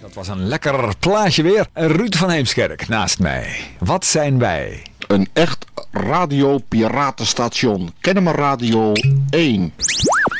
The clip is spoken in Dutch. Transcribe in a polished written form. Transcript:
Dat was een lekker plaatje weer. Ruud van Heemskerk naast mij. Wat zijn wij? Een echt radiopiraatenstation. Kennemer Radio 1.